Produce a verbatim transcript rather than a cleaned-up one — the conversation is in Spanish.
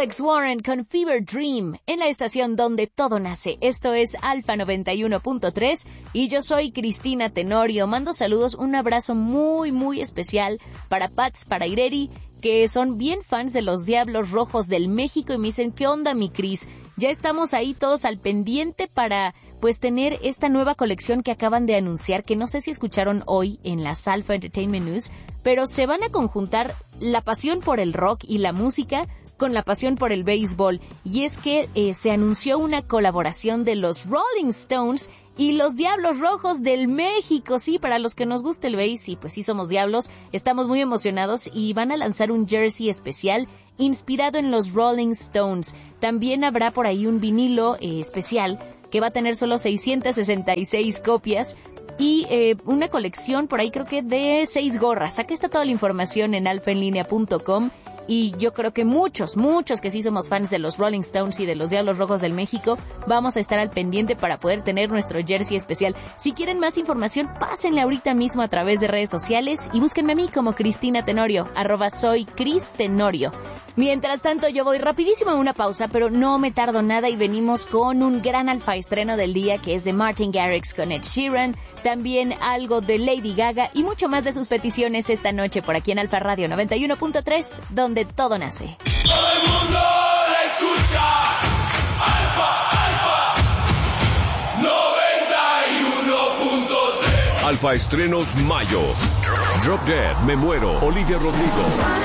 Alex Warren con Fever Dream en la estación donde todo nace. Esto es Alfa noventa y uno punto tres y yo soy Cristina Tenorio. Mando saludos, un abrazo muy muy especial para Pats, para Ireri, que son bien fans de los Diablos Rojos del México y me dicen, ¿qué onda mi Cris? Ya estamos ahí todos al pendiente para pues tener esta nueva colección que acaban de anunciar, que no sé si escucharon hoy en las Alpha Entertainment News, pero se van a conjuntar la pasión por el rock y la música con la pasión por el béisbol. Y es que eh, se anunció una colaboración de los Rolling Stones y los Diablos Rojos del México. Sí, para los que nos gusta el béis, y pues sí somos diablos, estamos muy emocionados y van a lanzar un jersey especial inspirado en los Rolling Stones. También habrá por ahí un vinilo eh, especial que va a tener solo seiscientas sesenta y seis copias y eh, una colección por ahí creo que de seis gorras. Aquí está toda la información en alfa en línea punto com. Y yo creo que muchos, muchos que sí somos fans de los Rolling Stones y de los Diablos Rojos del México, vamos a estar al pendiente para poder tener nuestro jersey especial. Si quieren más información, pásenle ahorita mismo a través de redes sociales y búsquenme a mí como Cristina Tenorio, arroba soy Cris Tenorio. Mientras tanto, yo voy rapidísimo a una pausa, pero no me tardo nada y venimos con un gran alfa estreno del día que es de Martin Garrix con Ed Sheeran, también algo de Lady Gaga y mucho más de sus peticiones esta noche por aquí en Alfa Radio noventa y uno punto tres, donde todo nace. Todo el mundo la escucha. Alfa, Alfa noventa y uno punto tres. Alfa Estrenos Mayo. Drop Dead, Me Muero, Olivia Rodrigo.